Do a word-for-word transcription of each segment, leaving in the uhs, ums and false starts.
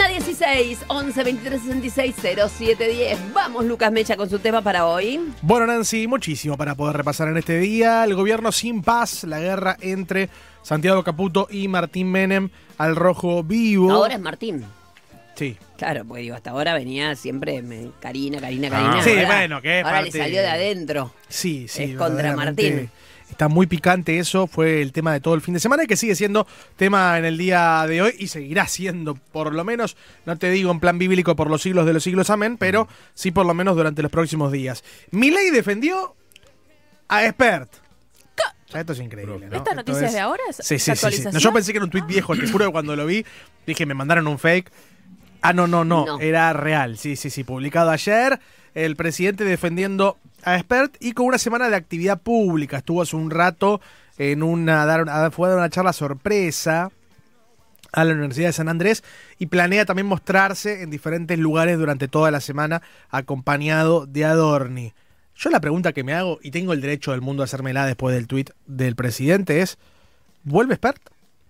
dieciséis, once, veintitrés, sesenta y seis, cero siete diez. Vamos, Lucas Mecha, con su tema para hoy. Bueno, Nancy, muchísimo para poder repasar en este día. El gobierno sin paz, la guerra entre Santiago Caputo y Martín Menem, al rojo vivo. Ahora es Martín. Sí. Claro, porque digo, hasta ahora venía siempre me, Karina, Karina, Karina. Ah. Sí, ahora, bueno, que es Ahora parte- le salió de adentro. Sí, sí. Es contra verdaderamente Martín. Está muy picante eso, fue el tema de todo el fin de semana y que sigue siendo tema en el día de hoy y seguirá siendo, por lo menos, no te digo en plan bíblico por los siglos de los siglos, amén, pero sí por lo menos durante los próximos días. Milei defendió a Expert. Ya, esto es increíble, ¿no? ¿Esta Esto noticia es de ahora? ¿Es Sí, sí, sí, sí. actualización? No, yo pensé que era un tuit viejo, te juro que cuando lo vi dije, me mandaron un fake. Ah, no, no, no, No. era real, sí, sí, sí, publicado ayer, el presidente defendiendo a Expert y con una semana de actividad pública, estuvo hace un rato en una, dar, a- fue a dar una charla sorpresa a la Universidad de San Andrés y planea también mostrarse en diferentes lugares durante toda la semana acompañado de Adorni. Yo la pregunta que me hago, y tengo el derecho del mundo a hacérmela después del tuit del presidente, es, ¿vuelve Expert?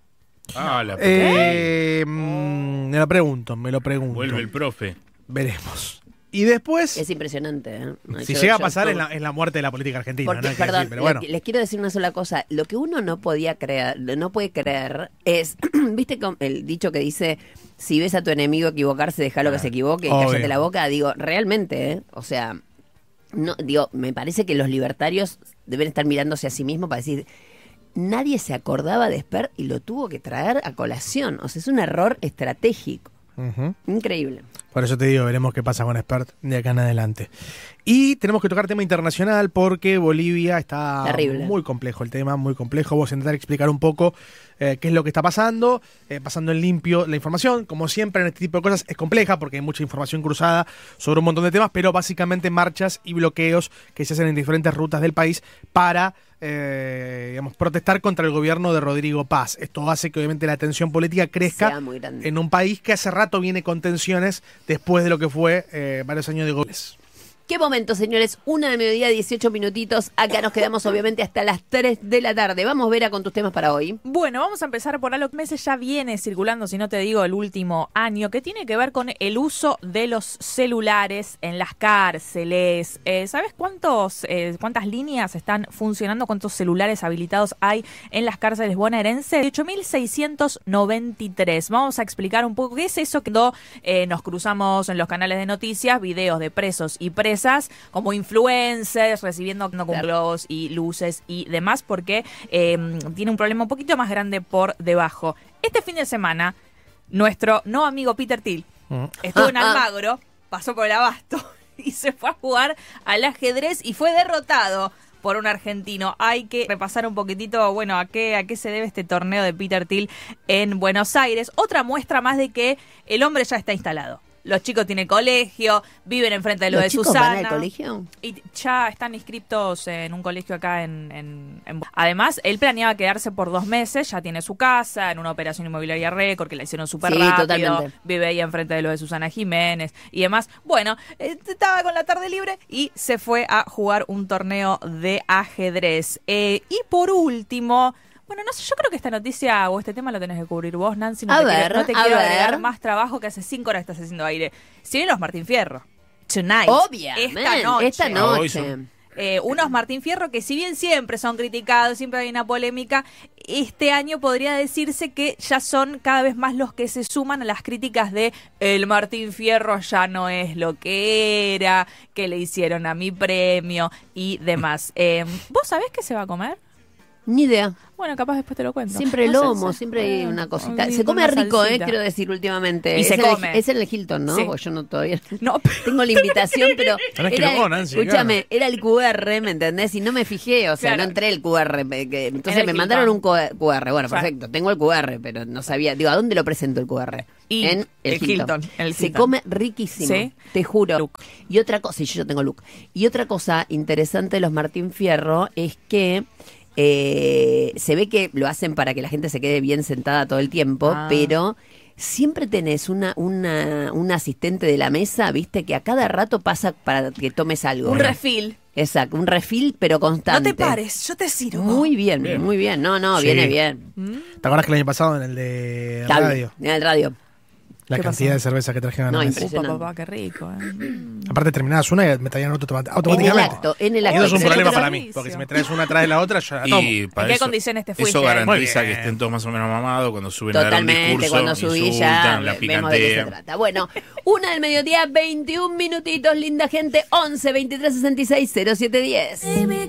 Ah, la Eh, mm, me lo pregunto, me lo pregunto. Vuelve el profe. Veremos. Y después, Es impresionante, ¿eh? No, si yo- llega a yo- pasar, yo- es la, es la muerte de la política argentina. Porque, ¿no? Hay que perdón, decir, pero bueno. le- les quiero decir una sola cosa. Lo que uno no podía creer, no puede creer, es, viste con el dicho que dice, si ves a tu enemigo equivocarse, déjalo que se equivoque y Obvio. cállate la boca. Digo, realmente, ¿eh? O sea, no, digo, me parece que los libertarios deben estar mirándose a sí mismos para decir, nadie se acordaba de Expert y lo tuvo que traer a colación. O sea, es un error estratégico. Ujú. Increíble. Por eso te digo, veremos qué pasa con Expert de acá en adelante. Y tenemos que tocar tema internacional porque Bolivia está Terrible. muy complejo el tema, muy complejo. Vamos a intentar explicar un poco eh, qué es lo que está pasando, eh, pasando en limpio la información. Como siempre en este tipo de cosas es compleja porque hay mucha información cruzada sobre un montón de temas, pero básicamente marchas y bloqueos que se hacen en diferentes rutas del país para eh, digamos, protestar contra el gobierno de Rodrigo Paz. Esto hace que obviamente la tensión política crezca Sea muy grande. en un país que hace rato viene con tensiones después de lo que fue eh, varios años de goles. Qué momento, señores. Una de mediodía, dieciocho minutitos. Acá nos quedamos, obviamente, hasta las tres de la tarde. Vamos, Vera, con tus temas para hoy. Bueno, vamos a empezar por algo que meses ya viene circulando, si no te digo el último año, que tiene que ver con el uso de los celulares en las cárceles. Eh, ¿Sabes cuántos, eh, cuántas líneas están funcionando, cuántos celulares habilitados hay en las cárceles bonaerenses? ocho mil seiscientos noventa y tres. Vamos a explicar un poco qué es eso cuando eh, nos cruzamos en los canales de noticias, videos de presos y presas como influencers, recibiendo globos y luces y demás, porque eh, tiene un problema un poquito más grande por debajo. Este fin de semana, nuestro no amigo Peter Thiel estuvo en Almagro, pasó por el Abasto y se fue a jugar al ajedrez y fue derrotado por un argentino. Hay que repasar un poquitito, bueno, a qué, a qué se debe este torneo de Peter Thiel en Buenos Aires. Otra muestra más de que el hombre ya está instalado. Los chicos tienen colegio, viven enfrente de lo ¿Los de chicos Susana. van al colegio? Y ya están inscriptos en un colegio acá en, en, en... Además, él planeaba quedarse por dos meses, ya tiene su casa, en una operación inmobiliaria récord, que la hicieron súper Sí, rápido. totalmente. Vive ahí enfrente de lo de Susana Jiménez y demás. Bueno, eh, estaba con la tarde libre y se fue a jugar un torneo de ajedrez. Eh, y por último... Bueno, no sé, yo creo que esta noticia o este tema lo tenés que cubrir vos, Nancy. No A te ver, quiero, no te a quiero ver. agregar más trabajo, que hace cinco horas estás haciendo aire. Si vienen los Martín Fierro. Tonight. Obviamente. Esta noche. Esta hoy noche. son- Eh, unos Martín Fierro que si bien siempre son criticados, siempre hay una polémica, este año podría decirse que ya son cada vez más los que se suman a las críticas de el Martín Fierro ya no es lo que era, que le hicieron a mi premio y demás. Eh, ¿Vos sabés qué se va a comer? Ni idea. Bueno, capaz después te lo cuento. Siempre No sé, lomo, se- siempre hay bueno, una cosita. sí, Se come una rico, eh, salsita. quiero decir últimamente. Y es se en el- come. es en el Hilton, ¿no? Sí. Porque yo no todavía... No, Tengo la invitación, pero Tenés que era, ir vos, Nancy, escúchame, era el Q R, ¿me entendés? Y no me fijé, o sea, Claro. no entré el Q R. me- que- Entonces En el me Hilton. mandaron un Q R. Bueno, Claro. perfecto, tengo el Q R, pero no sabía. Digo, ¿a dónde lo presento el Q R? Y en el, el Hilton. Hilton, en el Se Hilton. come riquísimo, ¿Sí? te juro. Look. Y otra cosa, sí, yo tengo look. Y otra cosa interesante de los Martín Fierro es que eh, se ve que lo hacen para que la gente se quede bien sentada todo el tiempo, Ah. pero siempre tenés una, una, un asistente de la mesa, viste, que a cada rato pasa para que tomes algo. un refil. Exacto, un refil, pero No constante. te pares, yo te sirvo. Muy bien, Bien. muy bien. No, no, Sí. viene bien. ¿Mm? ¿Te acuerdas que el año pasado en el de Cable, radio? en el radio. La ¿Qué cantidad pasó? de cerveza que trajeron a No, la mesa. Upa, impresionante. papá, qué rico. ¿eh? Mm. Aparte terminabas una y me traían otra automa- En el automáticamente. acto, en el Y acto. eso es un Pero problema qué para mí, servicio. porque si me traes una atrás de la otra, yo la tomo. Y para ¿En qué eso- condiciones te fuiste? Eso garantiza Muy que bien. estén todos más o menos mamados cuando suben a dar un Totalmente, discurso, cuando subí ya insultan, la vemos de qué se picantean. trata. Bueno, una del mediodía, veintiún minutitos, linda gente, once, veintitrés, sesenta y seis, cero siete diez. Baby,